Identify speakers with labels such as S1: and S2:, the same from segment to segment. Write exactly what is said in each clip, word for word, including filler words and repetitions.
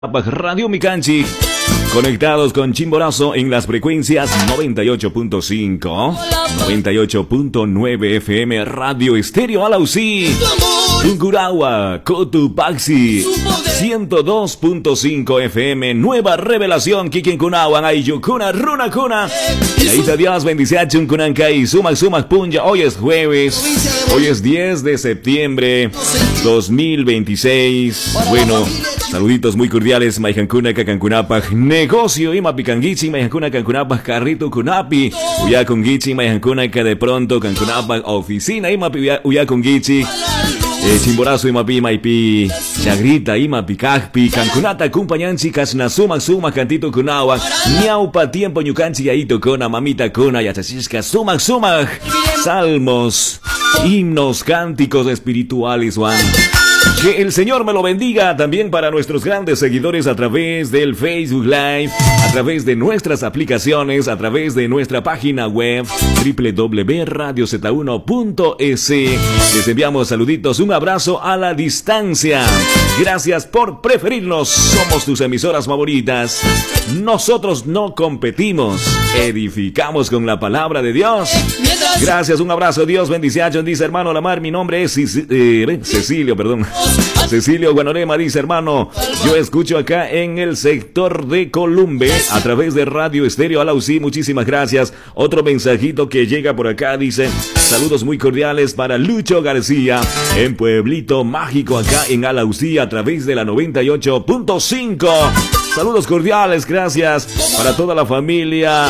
S1: Radio Micanchi, conectados con Chimborazo en las frecuencias noventa y ocho punto cinco, noventa y ocho punto nueve F M, Radio Estéreo Alausí, Tuncurahua, Cotopaxi, ciento dos punto cinco F M, Nueva Revelación, Quiquincunahuan, Ayucuna, Runacuna. Y ahí está Dios, bendice Chuncunancay, Sumac, Sumac, Punja. Hoy es jueves, hoy es diez de septiembre dos mil veintiséis. Bueno, saluditos muy cordiales, Maijancuna, Cacancunapaj, negocio, Ima Picanguichi, Maijancuna, Cancunapaj, Carrito, Cunapi, Uya con Gichi, Maijancuna, que de pronto, Cancunapaj, oficina, Ima Uya con Gichi. Eh, Chimborazo, Imapi, Maipi, Chagrita, Imapi, Cajpi, Cancunata, Cumpañanchi, Casnazuma, Suma, Cantito, Cunawa, Ñaupa, Tiempo, Ñucanchi, Aito, Cona, Mamita, Cona, Yachachisca, Suma, Suma, Salmos, himnos, cánticos espirituales, Juan. Que el Señor me lo bendiga también para nuestros grandes seguidores a través del Facebook Live, a través de nuestras aplicaciones, a través de nuestra página web doble u doble u doble u punto radio zeta uno punto es. Les enviamos saluditos, un abrazo a la distancia. Gracias por preferirnos, somos tus emisoras favoritas. Nosotros no competimos, edificamos con la palabra de Dios. Gracias, un abrazo, Dios bendice. Dice hermano Lamar, mi nombre es eh, Cecilio, perdón. Cecilio Guanorema dice, hermano, yo escucho acá en el sector de Columbe a través de Radio Estéreo Alausí, muchísimas gracias. Otro mensajito que llega por acá dice, saludos muy cordiales para Lucho García en Pueblito Mágico acá en Alausí a través de la noventa y ocho punto cinco. Saludos cordiales, gracias para toda la familia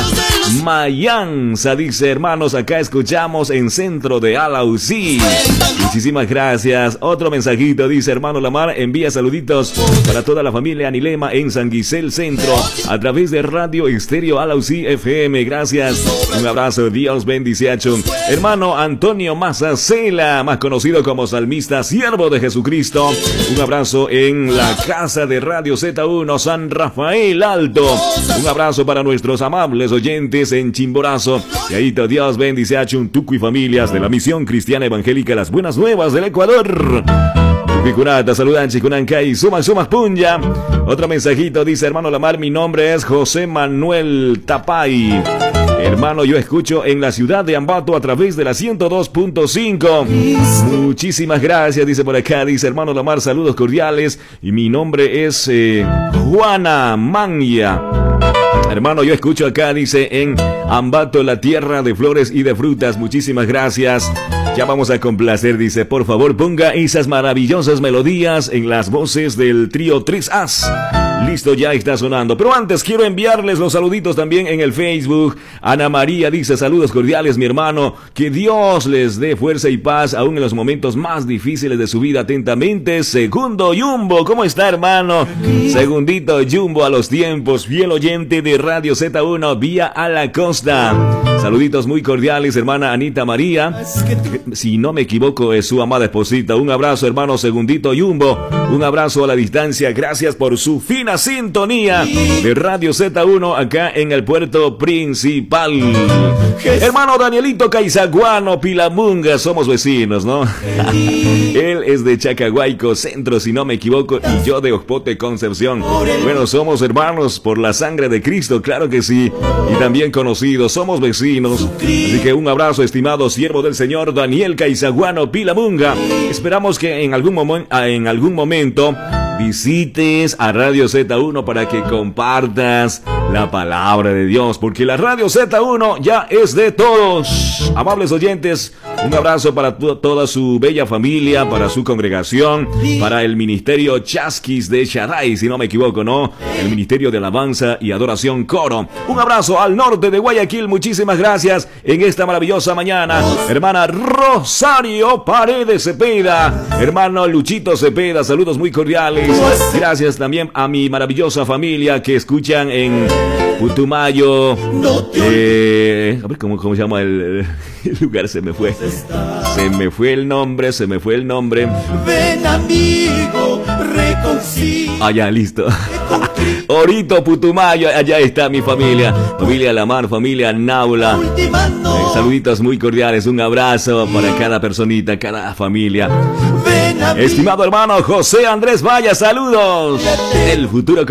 S1: Mayanza, dice, hermanos, acá escuchamos en centro de Alausí. Muchísimas gracias. Otro mensajito dice, hermano Lamar, envía saluditos para toda la familia Anilema en San Gisel Centro a través de Radio Estéreo Alausí F M. Gracias. Un abrazo, Dios bendice. Hermano Antonio Mazacela, más conocido como salmista, siervo de Jesucristo. Un abrazo en la casa de Radio Zeta uno, San Rafael Alto. Un abrazo para nuestros amables oyentes en Chimborazo. Y ahí Dios bendice a Chuntuco y familias de la Misión Cristiana Evangélica Las Buenas Nuevas del Ecuador. Tuquicunata, saludan Chicunancay, Sumas, Sumas, Punja. Otro mensajito dice, hermano Lamar, mi nombre es José Manuel Tapay. Hermano, yo escucho en la ciudad de Ambato a través de la ciento dos punto cinco. Muchísimas gracias, dice por acá, dice hermano Lamar, saludos cordiales. Y mi nombre es eh, Juana Manya. Hermano, yo escucho acá, dice, en Ambato, la tierra de flores y de frutas. Muchísimas gracias. Ya vamos a complacer, dice, por favor, ponga esas maravillosas melodías en las voces del trío tres As. Listo, ya está sonando. Pero antes quiero enviarles los saluditos también en el Facebook. Ana María dice, saludos cordiales, mi hermano. Que Dios les dé fuerza y paz aún en los momentos más difíciles de su vida. Atentamente, Segundo Jumbo. ¿Cómo está, hermano? Segundito Jumbo a los tiempos. Fiel oyente de Radio Zeta uno, vía a la costa. Saluditos muy cordiales, hermana Anita María. Si no me equivoco, es su amada esposita. Un abrazo, hermano Segundito Jumbo. Un abrazo a la distancia. Gracias por su fina sintonía de Radio Zeta uno acá en el puerto principal. Hermano Danielito Caizaguano, Pilamunga, somos vecinos, ¿no? Él es de Chacahuayco Centro, si no me equivoco, y yo de Oxpote Concepción. Bueno, somos hermanos por la sangre de Cristo, claro que sí, y también conocidos, somos vecinos. Así que un abrazo, estimado siervo del Señor Daniel Caizaguano, Pilamunga. Esperamos que en algún momento, en algún momento visites a Radio Zeta uno para que compartas la palabra de Dios, porque la Radio Zeta uno ya es de todos. Amables oyentes, un abrazo para to- toda su bella familia, para su congregación, para el ministerio Chasquis de Shaddai, si no me equivoco, ¿no? El ministerio de alabanza y adoración Coro. Un abrazo al norte de Guayaquil, muchísimas gracias en esta maravillosa mañana. Hermana Rosario Paredes Cepeda, hermano Luchito Cepeda, saludos muy cordiales. Gracias también a mi maravillosa familia que escuchan en Putumayo. Eh, a ver cómo, cómo se llama el, el lugar, se me fue. Se me fue el nombre, se me fue el nombre.
S2: Ven amigo, reconcilia.
S1: Ah, ya, listo. Orito, Putumayo, allá está mi familia. Familia Lamar, familia Naula. Eh, saluditos muy cordiales, un abrazo para cada personita, cada familia.
S2: Ven buen amigo.
S1: Estimado hermano José Andrés Valla, saludos. El futuro